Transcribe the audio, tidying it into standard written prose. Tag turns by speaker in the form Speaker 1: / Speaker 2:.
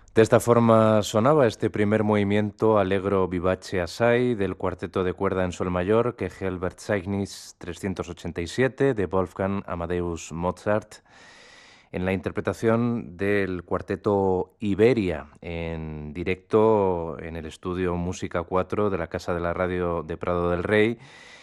Speaker 1: De esta forma sonaba este primer movimiento Allegro vivace assai del cuarteto de cuerda en sol mayor que Verzeichnis 387 de Wolfgang Amadeus Mozart en la interpretación del cuarteto Iberia en directo en el estudio Música 4 de la Casa de la Radio de Prado del Rey